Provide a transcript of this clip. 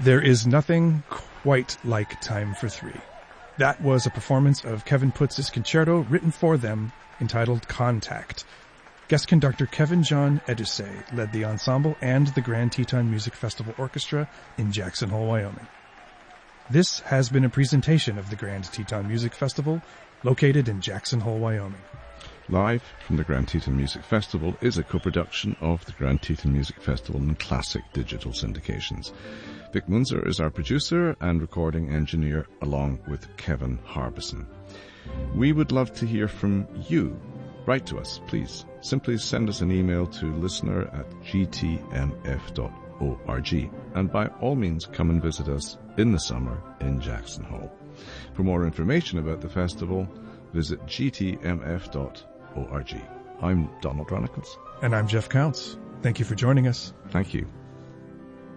There is nothing quite like Time for Three. That was a performance of Kevin Putz's concerto written for them, entitled Contact. Guest conductor Kevin John Edusei led the ensemble and the Grand Teton Music Festival Orchestra in Jackson Hole, Wyoming. This has been a presentation of the Grand Teton Music Festival, located in Jackson Hole, Wyoming. Live from the Grand Teton Music Festival is a co-production of the Grand Teton Music Festival and Classic Digital Syndications. Vic Munzer is our producer and recording engineer, along with Kevin Harbison. We would love to hear from you. Write to us, please. Simply send us an email to listener@gtmf.org. And by all means, come and visit us in the summer in Jackson Hole. For more information about the festival, visit gtmf.org. I'm Donald Ronicles. And I'm Jeff Counts. Thank you for joining us. Thank you.